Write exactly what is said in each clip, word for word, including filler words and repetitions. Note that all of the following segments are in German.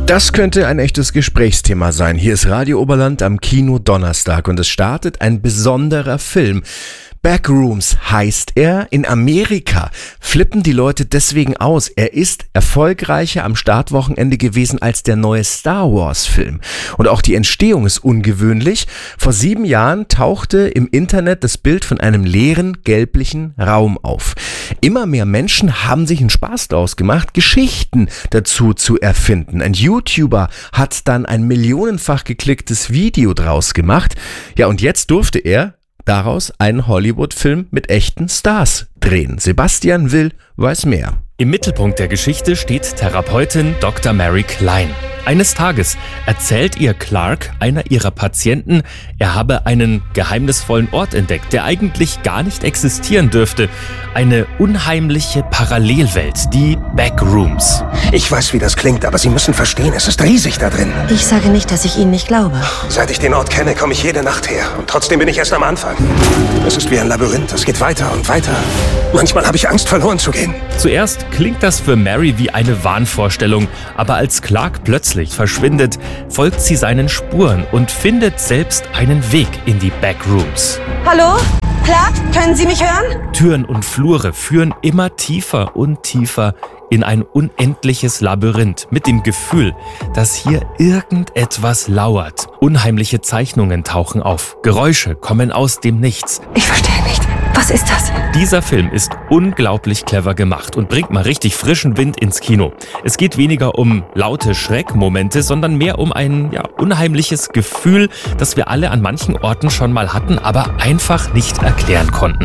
Das könnte ein echtes Gesprächsthema sein. Hier ist Radio Oberland am Kino Donnerstag und es startet ein besonderer Film. Backrooms heißt er. In Amerika flippen die Leute deswegen aus. Er ist erfolgreicher am Startwochenende gewesen als der neue Star Wars Film. Und auch die Entstehung ist ungewöhnlich. Vor sieben Jahren tauchte im Internet das Bild von einem leeren, gelblichen Raum auf. Immer mehr Menschen haben sich einen Spaß daraus gemacht, Geschichten dazu zu erfinden. Ein YouTuber hat dann ein millionenfach geklicktes Video draus gemacht. Ja, und jetzt durfte er daraus einen Hollywood-Film mit echten Stars drehen. Sebastian Will weiß mehr. Im Mittelpunkt der Geschichte steht Therapeutin Doktor Mary Klein. Eines Tages erzählt ihr Clark, einer ihrer Patienten, er habe einen geheimnisvollen Ort entdeckt, der eigentlich gar nicht existieren dürfte. Eine unheimliche Parallelwelt, die Backrooms. Ich weiß, wie das klingt, aber Sie müssen verstehen, es ist riesig da drin. Ich sage nicht, dass ich Ihnen nicht glaube. Seit ich den Ort kenne, komme ich jede Nacht her. Und trotzdem bin ich erst am Anfang. Es ist wie ein Labyrinth, es geht weiter und weiter. Manchmal habe ich Angst, verloren zu gehen. Zuerst klingt das für Mary wie eine Wahnvorstellung, aber als Clark plötzlich verschwindet, folgt sie seinen Spuren und findet selbst einen Weg in die Backrooms. Hallo? Clark, können Sie mich hören? Türen und Flure führen immer tiefer und tiefer in ein unendliches Labyrinth mit dem Gefühl, dass hier irgendetwas lauert. Unheimliche Zeichnungen tauchen auf, Geräusche kommen aus dem Nichts. Ich verstehe nicht. Was ist das? Dieser Film ist unglaublich clever gemacht und bringt mal richtig frischen Wind ins Kino. Es geht weniger um laute Schreckmomente, sondern mehr um ein ja, unheimliches Gefühl, das wir alle an manchen Orten schon mal hatten, aber einfach nicht erklären konnten.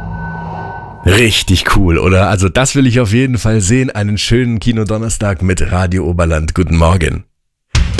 Richtig cool, oder? Also das will ich auf jeden Fall sehen. Einen schönen Kino-Donnerstag mit Radio Oberland. Guten Morgen.